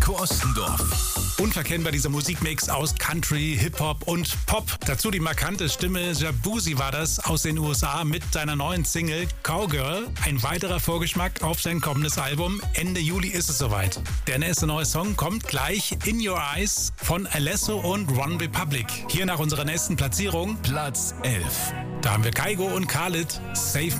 Heiko Ostendorf. Unverkennbar dieser Musikmix aus Country, Hip-Hop und Pop. Dazu die markante Stimme. Shaboozey war das aus den USA mit seiner neuen Single Cowgirl. Ein weiterer Vorgeschmack auf sein kommendes Album. Ende Juli ist es soweit. Der nächste neue Song kommt gleich, In Your Eyes von Alesso und One Republic. Hier nach unserer nächsten Platzierung Platz 11. Da haben wir Kygo und Khalid, Save